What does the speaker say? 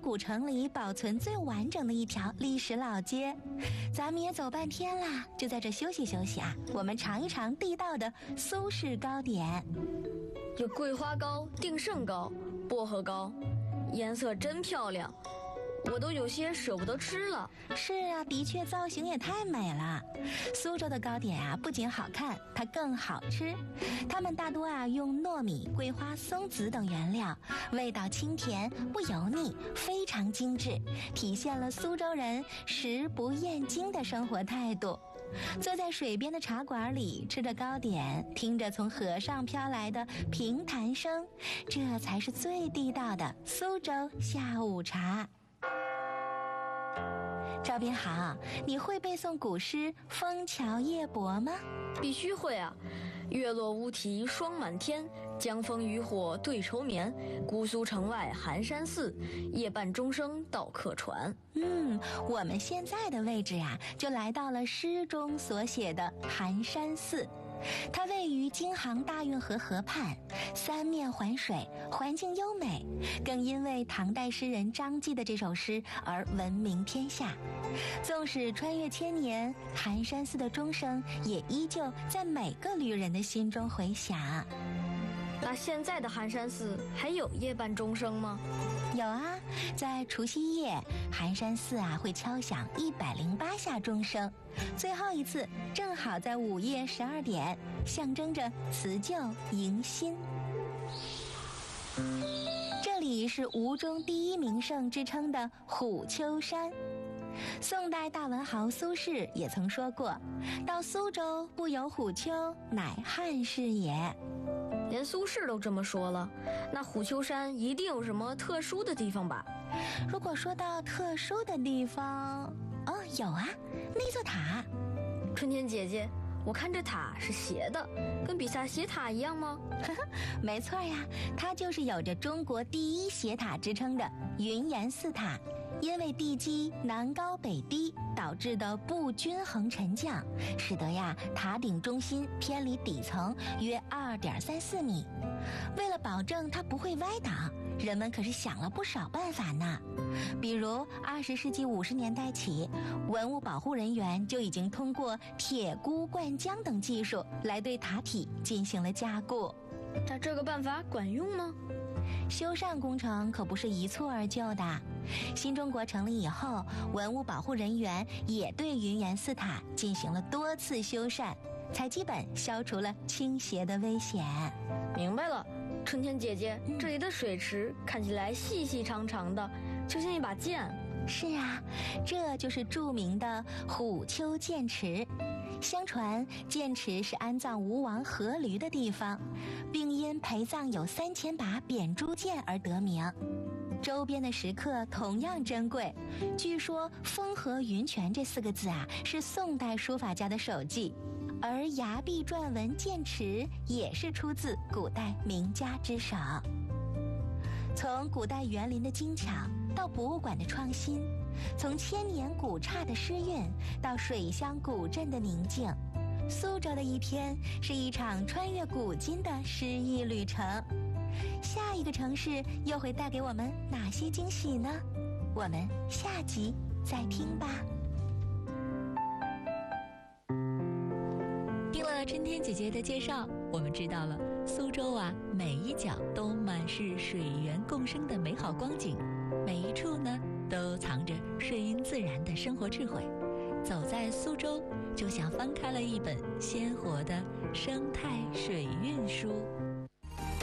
古城里保存最完整的一条历史老街。咱们也走半天啦，就在这休息休息啊，我们尝一尝地道的苏式糕点。 有桂花糕、定胜糕、薄荷糕，颜色真漂亮，我都有些舍不得吃了。 是啊，的确造型也太美了。苏州的糕点啊，不仅好看，它更好吃。它们大多啊用糯米、桂花、松子等原料，味道清甜不油腻，非常精致，体现了苏州人食不厌精的生活态度。坐在水边的茶馆里，吃着糕点，听着从河上飘来的平潭声，这才是最地道的苏州下午茶。赵编好，你会背诵古诗《枫桥夜泊》吗？ 必须会啊！月落乌啼霜满天，江枫渔火对愁眠。姑苏城外寒山寺，夜半钟声到客船。 我们现在的位置啊，就来到了诗中所写的寒山寺。它位于京杭大运河河畔，三面环水，环境优美，更因为唐代诗人张继的这首诗而闻名天下。纵使穿越千年，寒山寺的钟声也依旧在每个旅人的心中回响。 那现在的寒山寺还有夜半钟声吗？ 有啊，在除夕夜，寒山寺啊会敲响108下钟声，最后一次正好在午夜12点，象征着辞旧迎新。这里是吴中第一名胜之称的虎丘山。宋代大文豪苏轼也曾说过：“到苏州不游虎丘，乃汉室也。” 连苏轼都这么说了，那虎丘山一定有什么特殊的地方吧？ 如果说到特殊的地方，有啊，那座塔。 春天姐姐，我看这塔是斜的，跟比萨斜塔一样吗？ 没错呀，它就是有着中国第一斜塔之称的云岩寺塔。因为地基南高北低导致的不均衡沉降，使得塔顶中心偏离底层约2.34米。为了保证它不会歪倒，人们可是想了不少办法呢。比如20世纪50年代起，文物保护人员就已经通过铁箍灌浆等技术来对塔体进行了加固。 那这个办法管用吗？ 修缮工程可不是一蹴而就的。新中国成立以后，文物保护人员也对云岩寺塔进行了多次修缮，才基本消除了倾斜的危险。 明白了，春天姐姐，这里的水池看起来细细长长的，就像一把剑。 是啊，这就是著名的虎丘剑池。相传剑池是安葬吴王阖闾的地方，并因陪葬有3000把扁珠剑而得名。周边的石刻同样珍贵，据说风和云泉这4个字啊是宋代书法家的手迹，而崖壁篆文剑池也是出自古代名家之手。从古代园林的精巧到博物馆的创新，从千年古刹的诗韵到水乡古镇的宁静，苏州的一天是一场穿越古今的诗意旅程。下一个城市又会带给我们哪些惊喜呢？我们下集再听吧。 听了春天姐姐的介绍，我们知道了苏州啊，每一角都满是水源共生的美好光景，每一处呢都藏着顺应自然的生活智慧。走在苏州，就像翻开了一本鲜活的生态水韵书。